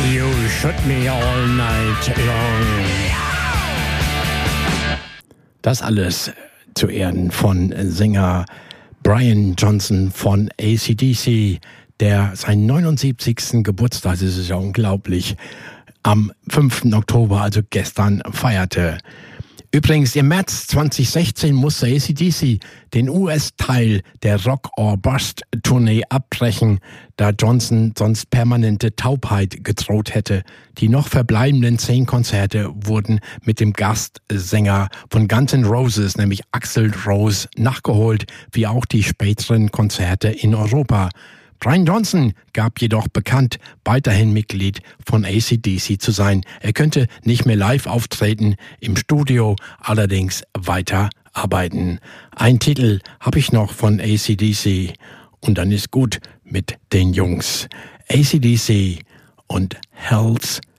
You shoot me all night long. Das alles zu Ehren von Sänger Brian Johnson von AC/DC, der seinen 79. Geburtstag, das ist ja unglaublich, am 5. Oktober, also gestern, feierte. Übrigens, im März 2016 musste AC/DC den US-Teil der Rock or Bust-Tournee abbrechen, da Johnson sonst permanente Taubheit gedroht hätte. Die noch verbleibenden 10 Konzerte wurden mit dem Gastsänger von Guns N' Roses, nämlich Axl Rose, nachgeholt, wie auch die späteren Konzerte in Europa. Brian Johnson gab jedoch bekannt, weiterhin Mitglied von AC/DC zu sein. Er könnte nicht mehr live auftreten, im Studio allerdings weiter arbeiten. Ein Titel habe ich noch von AC/DC und dann ist gut mit den Jungs. AC/DC und Hell's